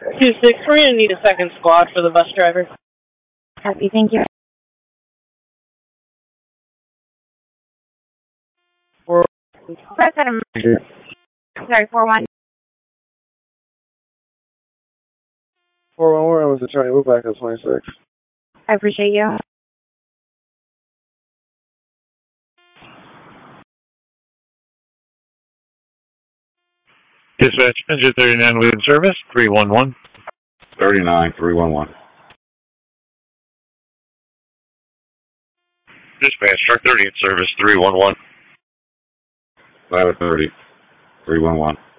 2-6, we're going to need a second squad for the bus driver. Copy, thank you. 4 Press at a, sorry, 4-1. 411, I was trying to move back on 26. I appreciate you. Dispatch, engine 39 within service, 311. 39, 311. Dispatch, truck 30 in service, 311. 530, 311.